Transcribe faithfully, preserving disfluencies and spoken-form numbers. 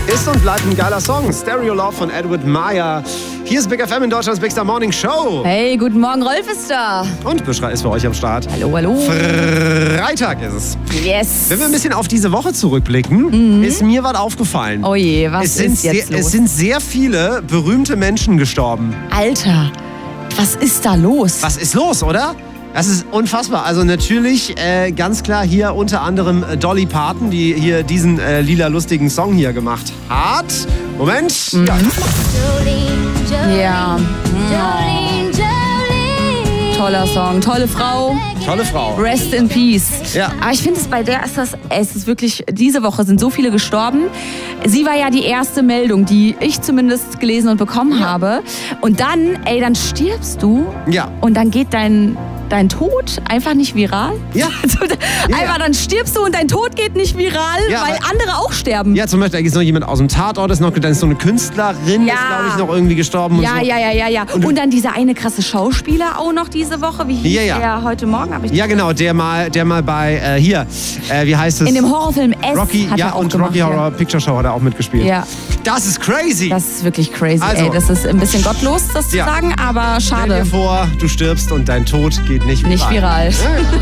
Ist und bleibt ein geiler Song. Stereo Love von Edward Meyer. Hier ist Big F M in Deutschlands Big Star Morning Show. Hey, guten Morgen, Rolf ist da. Und Büschra ist für euch am Start. Hallo, hallo. Freitag ist es. Yes. Wenn wir ein bisschen auf diese Woche zurückblicken, mhm. ist mir was aufgefallen. Oh je, was es sind ist jetzt sehr, los? Es sind sehr viele berühmte Menschen gestorben. Alter, was ist da los? Was ist los, oder? Das ist unfassbar. Also natürlich äh, ganz klar hier unter anderem Dolly Parton, die hier diesen äh, lila lustigen Song hier gemacht hat. Moment. Mhm. Ja. Ja. Oh. Toller Song, tolle Frau. Tolle Frau. Rest in Peace. Ja. Aber ich finde es bei der ist das, es ist wirklich, diese Woche sind so viele gestorben. Sie war ja die erste Meldung, die ich zumindest gelesen und bekommen ja. habe. Und dann, ey, dann stirbst du. Ja. Und dann geht dein dein Tod einfach nicht viral. Ja. Einfach ja. dann stirbst du und dein Tod geht nicht viral, ja, weil andere auch sterben. Ja, zum Beispiel, da ist noch jemand aus dem Tatort, ist noch, dann ist so eine Künstlerin, ja. ist glaube ich noch irgendwie gestorben. Ja, und so. ja, ja, ja, ja. Und, und dann dieser eine krasse Schauspieler auch noch diese Woche. Wie hieß ja, ja. der heute Morgen? Hab ich ja, genau, der mal, der mal bei, äh, hier, äh, wie heißt es? In dem Horrorfilm S Rocky, hat ja, er auch und gemacht, Rocky Horror ja. Picture Show hat er auch mitgespielt. Ja. Das ist crazy. Das ist wirklich crazy, also, ey. Das ist ein bisschen gottlos, das ja. zu sagen, aber schade. Stell dir vor, du stirbst und dein Tod geht nicht viral. Nicht viral.